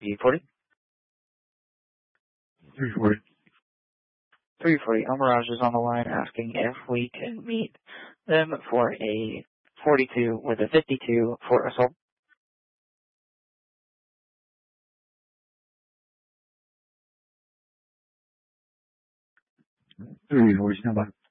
B40? 340. 340. Mirage is on the line asking if we can meet them for a 42 with a 52 for assault. 340, stand by.